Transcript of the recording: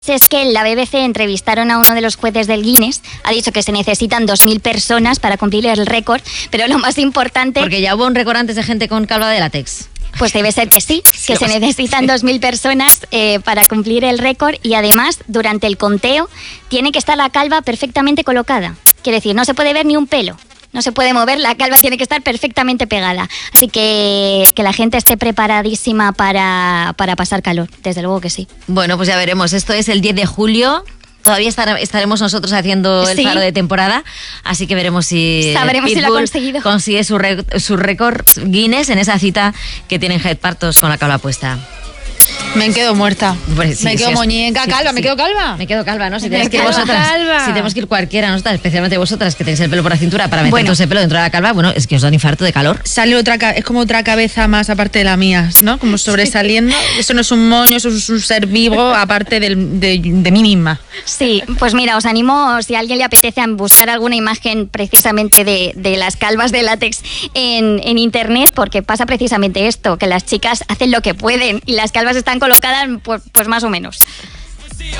Es que en la BBC entrevistaron a uno de los jueces del Guinness, ha dicho que se necesitan 2.000 personas para cumplir el récord, pero lo más importante... Porque ya hubo un récord antes de gente con calva de látex. Pues debe ser que sí, que se necesitan 2.000 personas para cumplir el récord y además durante el conteo tiene que estar la calva perfectamente colocada. Quiere decir, no se puede ver ni un pelo. No se puede mover, la calva tiene que estar perfectamente pegada. Así que la gente esté preparadísima para pasar calor, desde luego que sí. Bueno, pues ya veremos. Esto es el 10 de julio. Todavía estaremos nosotros haciendo el faro de temporada, así que veremos si Sabremos si lo ha conseguido. Consigue su récord Guinness en esa cita que tienen Head Partos con la calva puesta. Me quedo muerta. Pues sí, me quedo muñeca, calva, me quedo calva. Me quedo calva, ¿no? Si tenemos que ir vosotras, si tenemos que ir cualquiera, nosotras, especialmente vosotras que tenéis el pelo por la cintura para meter todo ese pelo dentro de la calva, bueno, es que os da un infarto de calor. Sale es como otra cabeza más aparte de la mía, ¿no? Como sobresaliendo. Sí. Eso no es un moño, eso es un ser vivo aparte de mí misma. Sí, pues mira, os animo, si a alguien le apetece, a buscar alguna imagen precisamente de las calvas de látex en internet, porque pasa precisamente esto, que las chicas hacen lo que pueden y las calvas están colocadas pues más o menos.